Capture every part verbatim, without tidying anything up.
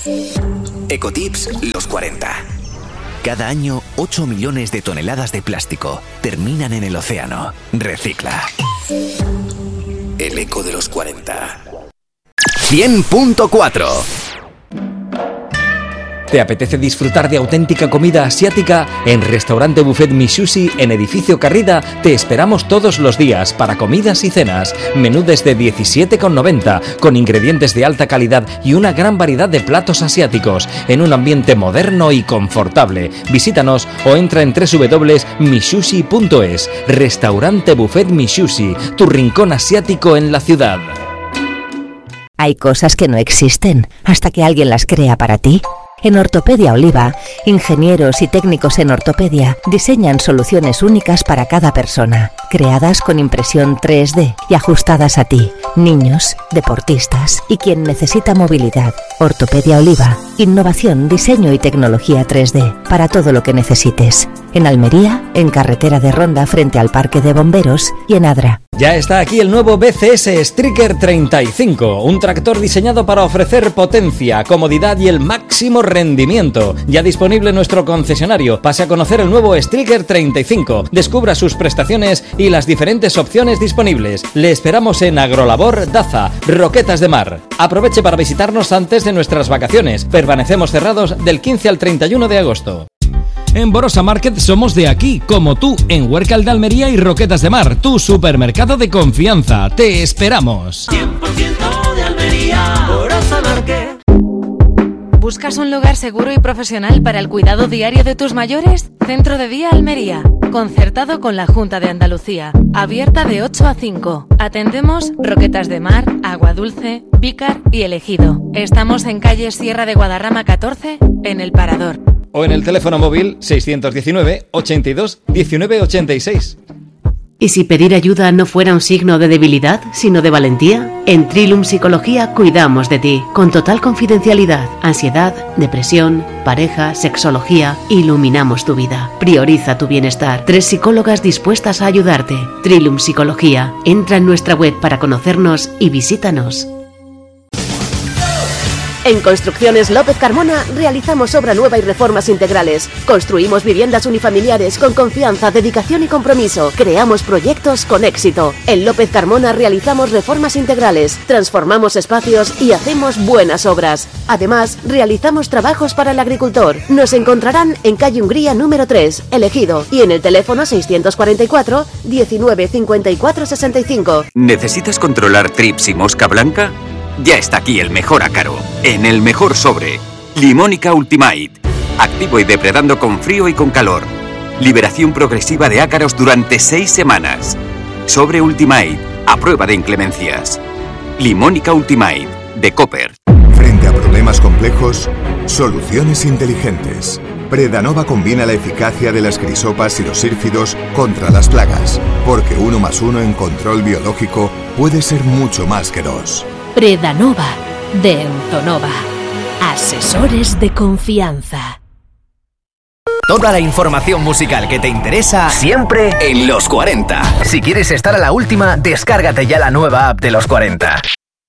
Ecotips los cuarenta. Cada año, ocho millones de toneladas de plástico terminan en el océano. Recicla. El eco de los cuarenta. cien punto cuatro. ¿Te apetece disfrutar de auténtica comida asiática? En Restaurante Buffet Mi Sushi, en Edificio Carrida, te esperamos todos los días para comidas y cenas. Menú desde diecisiete con noventa, con ingredientes de alta calidad y una gran variedad de platos asiáticos, en un ambiente moderno y confortable. Visítanos o entra en doble u doble u doble u punto mi sushi punto es. Restaurante Buffet Mi Sushi, tu rincón asiático en la ciudad. Hay cosas que no existen hasta que alguien las crea para ti. En Ortopedia Oliva, ingenieros y técnicos en ortopedia diseñan soluciones únicas para cada persona, creadas con impresión tres D y ajustadas a ti, niños, deportistas y quien necesita movilidad. Ortopedia Oliva, innovación, diseño y tecnología tres D para todo lo que necesites. En Almería, en Carretera de Ronda frente al Parque de Bomberos y en Adra. Ya está aquí el nuevo B C S Striker treinta y cinco, un tractor diseñado para ofrecer potencia, comodidad y el máximo rendimiento. Ya disponible en nuestro concesionario. Pase a conocer el nuevo Striker treinta y cinco. Descubra sus prestaciones y las diferentes opciones disponibles. Le esperamos en Agrolabor Daza, Roquetas de Mar. Aproveche para visitarnos antes de nuestras vacaciones. Permanecemos cerrados del quince al treinta y uno de agosto. En Borosa Market somos de aquí, como tú, en Huércal de Almería y Roquetas de Mar, tu supermercado de confianza. Te esperamos. cien por ciento de Almería, Borosa Market. ¿Buscas un lugar seguro y profesional para el cuidado diario de tus mayores? Centro de Día Almería, concertado con la Junta de Andalucía, abierta de ocho a cinco. Atendemos Roquetas de Mar, Agua Dulce, Vícar y El Ejido. Estamos en calle Sierra de Guadarrama catorce, en El Parador. O en el teléfono móvil seiscientos diecinueve, ochenta y dos, diecinueve ochenta y seis. ¿Y si pedir ayuda no fuera un signo de debilidad, sino de valentía? En Trilum Psicología cuidamos de ti, con total confidencialidad. Ansiedad, depresión, pareja, sexología, iluminamos tu vida. Prioriza tu bienestar. Tres psicólogas dispuestas a ayudarte. Trilum Psicología. Entra en nuestra web para conocernos y visítanos. En Construcciones López Carmona realizamos obra nueva y reformas integrales. Construimos viviendas unifamiliares con confianza, dedicación y compromiso. Creamos proyectos con éxito. En López Carmona realizamos reformas integrales, transformamos espacios y hacemos buenas obras. Además, realizamos trabajos para el agricultor. Nos encontrarán en calle Hungría número tres, El Ejido, y en el teléfono seiscientos cuarenta y cuatro, diecinueve, cincuenta y cuatro, sesenta y cinco. ¿Necesitas controlar trips y mosca blanca? Ya está aquí el mejor ácaro, en el mejor sobre. Limónica Ultimate. Activo y depredando con frío y con calor. Liberación progresiva de ácaros durante seis semanas. Sobre Ultimate, a prueba de inclemencias. Limónica Ultimate, de Copper. Frente a problemas complejos, soluciones inteligentes. Predanova combina la eficacia de las crisopas y los sírfidos contra las plagas, porque uno más uno en control biológico puede ser mucho más que dos. Predanova, de Entonova. Asesores de confianza. Toda la información musical que te interesa siempre en Los cuarenta. Si quieres estar a la última, descárgate ya la nueva app de Los cuarenta.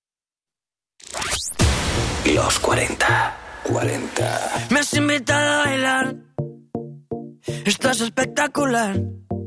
Los cuarenta. cuarenta. Me has invitado a bailar. Estás espectacular.